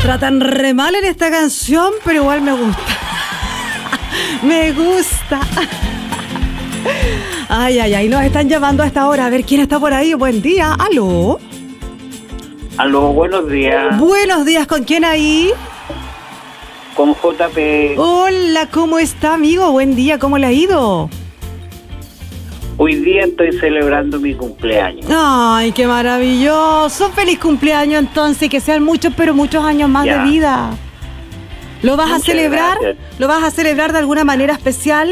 tratan re mal en esta canción, pero igual me gusta. Me gusta. Ay, nos están llamando a esta hora. A ver quién está por ahí. Buen día. ¿Aló? Aló, buenos días. Buenos días, ¿con quién ahí? Con JP. Hola, ¿cómo está, amigo? Buen día, ¿cómo le ha ido? Hoy día estoy celebrando mi cumpleaños. Ay, qué maravilloso. Feliz cumpleaños entonces, que sean muchos, pero muchos años más de vida. ¿Lo vas a celebrar? Gracias. ¿Lo vas a celebrar de alguna manera especial?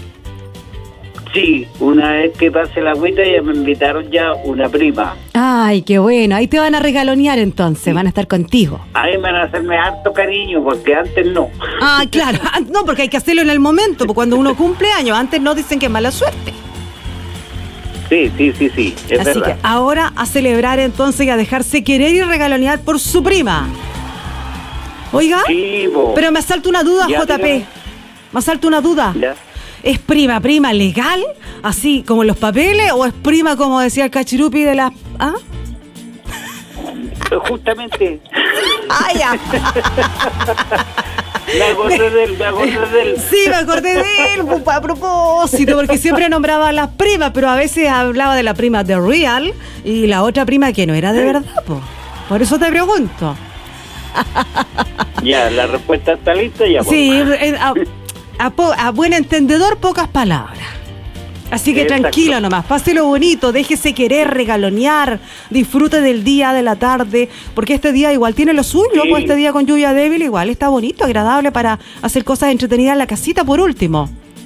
Sí, una vez que pase la agüita ya me invitaron ya una prima. Ay, qué bueno. Ahí te van a regalonear entonces, sí. Van a estar contigo. Ahí van a hacerme harto cariño, porque antes no. Ah, claro. No, porque hay que hacerlo en el momento, porque cuando uno cumple años, antes no dicen que es mala suerte. Sí, es así verdad. Que ahora a celebrar entonces y a dejarse querer y regalonear por su prima. Oiga, sí, pero me asalta una duda, ya, JP. Dígame. Me asalta una duda. Ya. ¿Es prima legal? Así como en los papeles, o es prima como decía el cachirupi de la... ¿Ah? Justamente. ¡Ah, ya! Me acordé de él. Sí, me acordé de él, a propósito, porque siempre nombraba a las primas, pero a veces hablaba de la prima de real y la otra prima que no era de verdad, po. Por eso te pregunto. Ya, la respuesta está lista ya. Sí, a buen entendedor, pocas palabras. Así que exacto. Tranquilo nomás, páselo bonito, déjese querer, regalonear, disfrute del día, de la tarde, porque este día igual tiene lo suyo, sí. Pues este día con lluvia débil igual está bonito, agradable para hacer cosas entretenidas en la casita por último.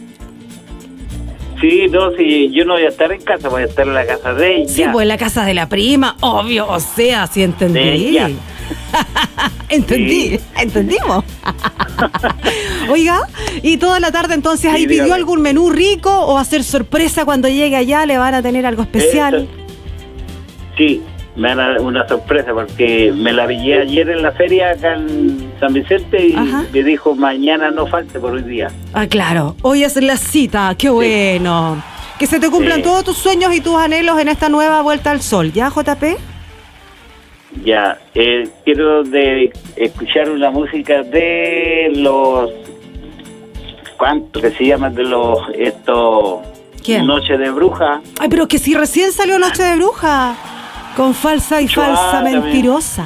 Sí, no, sí, yo no voy a estar en casa, voy a estar en la casa de ella. Sí, pues en la casa de la prima, obvio, o sea, sí entendí. De ella. Entendí, sí. ¿Entendimos? Oiga, y toda la tarde entonces ahí pidió dígame. algún menú rico o va a ser sorpresa cuando llegue allá, le van a tener algo especial. Sí, me van a dar una sorpresa porque me la pillé ayer en la feria acá en San Vicente y me dijo mañana no falte por hoy día. Ah, claro, hoy es la cita, qué bueno. Sí. Que se te cumplan todos tus sueños y tus anhelos en esta nueva vuelta al sol, ¿ya, JP? Ya, quiero escuchar una música de los... ¿Cuánto que se llaman de los... ¿Quién? Noche de Bruja. Ay, pero que si recién salió Noche de Bruja. Con falsa y falsa mentirosa.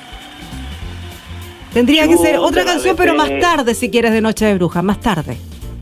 Tendría que ser otra canción, pero más tarde, si quieres, de Noche de Bruja, más tarde.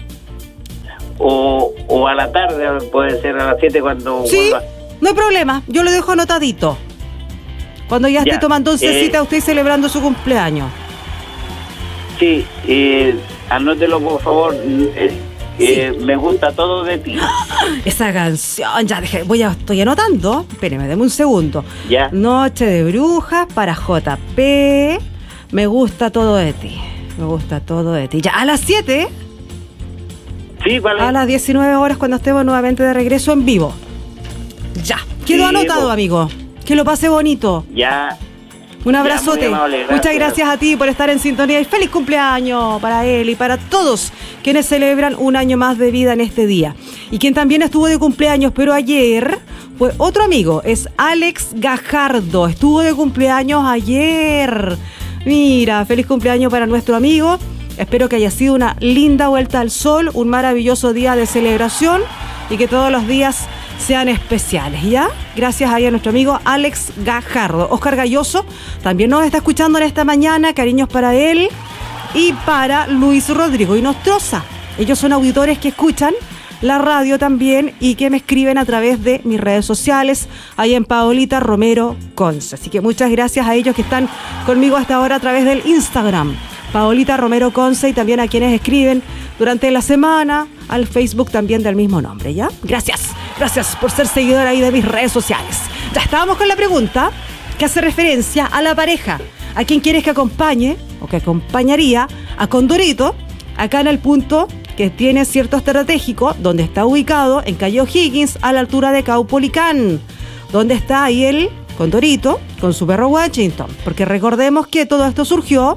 O a la tarde, puede ser a las 7 cuando... Sí, vuelva. No hay problema, yo lo dejo anotadito. Cuando ya esté tomando oncecita usted celebrando su cumpleaños. Sí, anótelo por favor. Me gusta todo de ti. Esa canción, ya estoy anotando. Espéreme, deme un segundo. Ya. Noche de Brujas para JP. Me gusta todo de ti. Me gusta todo de ti. Ya, a las 7. Sí, vale. A las 19 horas cuando estemos nuevamente de regreso en vivo. Ya, quedó anotado, amigo. Que lo pase bonito. Ya. Un abrazote. Ya, amable, gracias. Muchas gracias a ti por estar en sintonía y feliz cumpleaños para él y para todos quienes celebran un año más de vida en este día. Y quien también estuvo de cumpleaños, pero ayer, fue otro amigo, es Alex Gajardo. Estuvo de cumpleaños ayer. Mira, feliz cumpleaños para nuestro amigo. Espero que haya sido una linda vuelta al sol, un maravilloso día de celebración y que todos los días sean especiales, ¿ya? Gracias ahí a nuestro amigo Alex Gajardo. Oscar Galloso también nos está escuchando en esta mañana. Cariños para él y para Luis Rodrigo y Nostroza. Ellos son auditores que escuchan la radio también y que me escriben a través de mis redes sociales, ahí en Paolita Romero Conce. Así que muchas gracias a ellos que están conmigo hasta ahora a través del Instagram, Paolita Romero Conce, y también a quienes escriben durante la semana al Facebook también del mismo nombre, ¿ya? Gracias por ser seguidor ahí de mis redes sociales. Ya estábamos con la pregunta que hace referencia a la pareja. ¿A quién quieres que acompañe o que acompañaría a Condorito acá en el punto que tiene cierto estratégico, donde está ubicado en calle O'Higgins, a la altura de Caupolicán, donde está ahí el Condorito con su perro Washington? Porque recordemos que todo esto surgió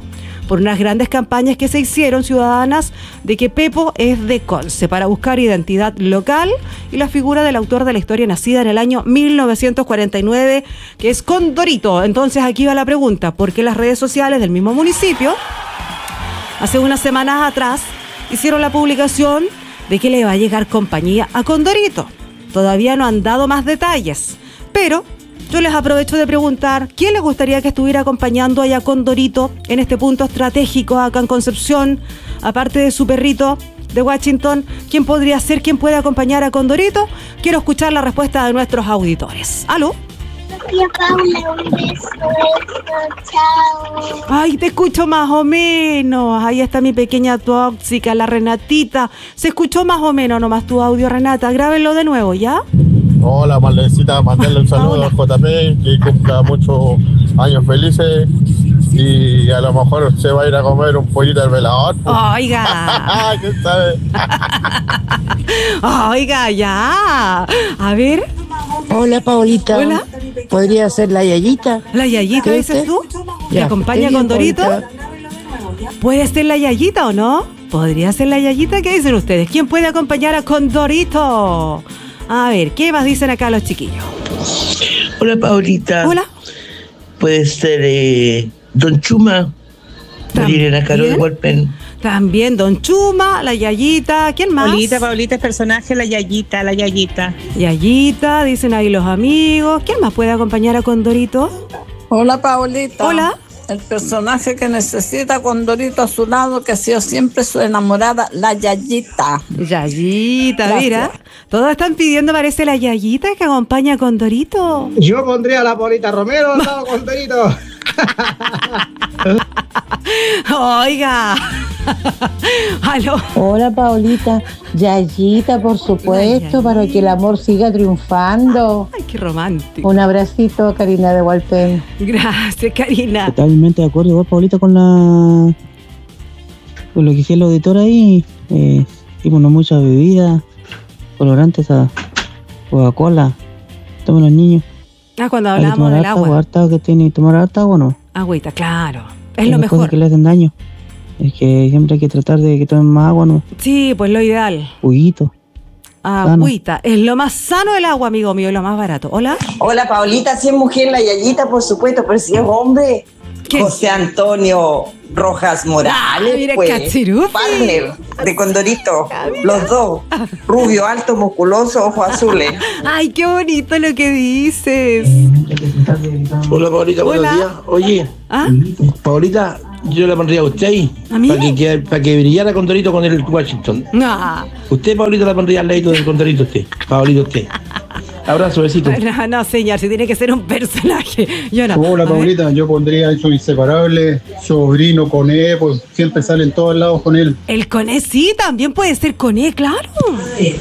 por unas grandes campañas que se hicieron ciudadanas de que Pepo es de Conce, para buscar identidad local y la figura del autor de la historia nacida en el año 1949, que es Condorito. Entonces aquí va la pregunta, ¿por qué las redes sociales del mismo municipio hace unas semanas atrás hicieron la publicación de que le va a llegar compañía a Condorito? Todavía no han dado más detalles, pero yo les aprovecho de preguntar, ¿quién les gustaría que estuviera acompañando allá a Condorito en este punto estratégico acá en Concepción? Aparte de su perrito de Washington, ¿quién podría ser, quién puede acompañar a Condorito? Quiero escuchar la respuesta de nuestros auditores. ¿Aló? Tía Paula, un beso, chao. Ay, te escucho más o menos. Ahí está mi pequeña tóxica, la Renatita. Se escuchó más o menos nomás tu audio, Renata. Grábenlo de nuevo, ¿ya? Hola, Marlencita, mandarle un saludo a JP, que cumpla muchos años felices y a lo mejor se va a ir a comer un pollito del velador. Oiga. ¿Quién sabe? Oiga, ya. A ver. Hola, Paulita. Hola. ¿Podría ser la Yayita? ¿La Yayita ¿Qué dices usted? tú? ¿Te Ya, acompaña esté con bien, Dorito? Paulita. ¿Puede ser la Yayita o no? ¿Podría ser la Yayita? ¿Qué dicen ustedes? ¿Quién puede acompañar a Condorito? A ver, ¿qué más dicen acá los chiquillos? Hola, Paulita. Hola. Puede ser Don Chuma, Marilena Caro de Hualpén. También Don Chuma, la Yayita, ¿quién más? Paulita, el personaje, la Yayita. Yayita, dicen ahí los amigos. ¿Quién más puede acompañar a Condorito? Hola, Paulita. Hola. El personaje que necesita Condorito a su lado, que ha sido siempre su enamorada, la Yayita. Yayita, Gracias. mira. Todos están pidiendo, parece, la Yayita que acompaña a Condorito. Yo pondría a la Paulita Romero al lado con Dorito. Oiga. Aló. Hola, Paulita. Yayita, por supuesto, para que el amor siga triunfando. Ay, qué romántico. Un abracito, Karina de Hualpén. Gracias, Karina. Totalmente de acuerdo, igual, Paulita, con lo que dice el auditor ahí. Hicimos mucha bebida, colorantes a Coca-Cola. Tomen los niños. Ah, cuando Hay que hablamos tomar del harta agua. harta que tiene que tomar harta agua, ¿no? Agüita, claro. Es Hay lo cosas mejor. que le hacen daño. Es que siempre hay que tratar de que tomen más agua, ¿no? Sí, pues lo ideal. Juguito. Agüita. Es lo más sano el agua, amigo mío, y lo más barato. Hola. Hola, Paulita, si es mujer, la Yayita, por supuesto, pero si es hombre, ¿Quién? José Antonio Rojas Morales, mira, pues, cachirufi. partner de Condorito, los dos, rubio, alto, musculoso, ojos azules. Ay, qué bonito lo que dices. Hola, Paulita, buenos Hola. días. Oye, ¿Ah? Paulita, yo le pondría a usted ahí. ¿A mí? Para que brillara Condorito con el Washington. No, Usted, Paulita, la pondría al ladito del Condorito usted. Paulito, usted. Abrazo, besito. no, señor, si tiene que ser un personaje. Yo no. Hola, A ver. Paulita, yo pondría a su inseparable sobrino Coné, pues siempre sale en todos lados con él. El Coné sí, también puede ser Coné, claro.